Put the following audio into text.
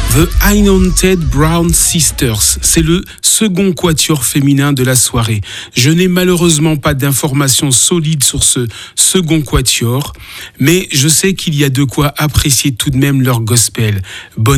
The Anointed Brown Sisters, c'est le second quatuor féminin de la soirée. Je n'ai malheureusement pas d'informations solides sur ce second quatuor, mais je sais qu'il y a de quoi apprécier tout de même leur gospel. Bonne